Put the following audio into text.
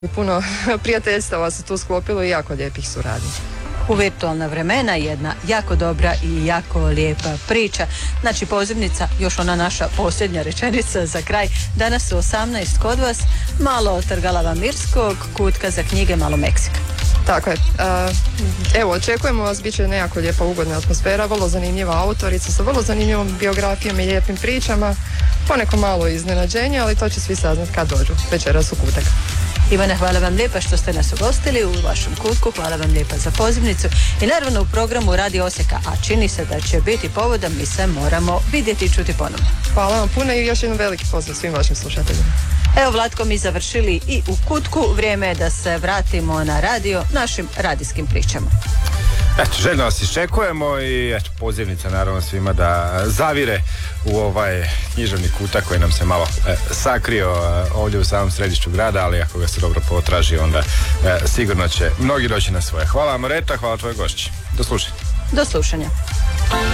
Puno prijateljstava se tu sklopilo i jako lijepih suradnji. U virtualna vremena jedna jako dobra i jako lijepa priča. Znači pozivnica, još ona naša posljednja rečenica za kraj. Danas u 18 kod vas, malo Trgalava Mirskog, kutka za knjige, malo Meksika. Tako je. Evo, očekujemo vas, bit će nejako lijepa, ugodna atmosfera, vrlo zanimljiva autorica sa vrlo zanimljivom biografijom i lijepim pričama, poneko malo iznenađenje, ali to će svi saznat kad dođu večeras u kutak. Ivana, hvala vam lijepa što ste nas ugostili u vašem kutku, hvala vam lijepa za pozivnicu i naravno u programu Radio Osijeka, a čini se da će biti povoda, mi se moramo vidjeti i čuti ponovno. Hvala vam puno i još jedan veliki pozdrav svim vašim slušateljima. Evo, Vlatko, mi završili i u kutku, vrijeme je da se vratimo na radio našim radijskim pričama. Eto, željno vas iščekujemo i eto, pozivnica naravno svima da zavire u ovaj književni kutak koji nam se malo sakrio ovdje u samom središtu grada, ali ako ga se dobro potraži, onda sigurno će mnogi doći na svoje. Hvala vam, Reta, hvala tvojoj gošći. Do slušanja. Do slušanja.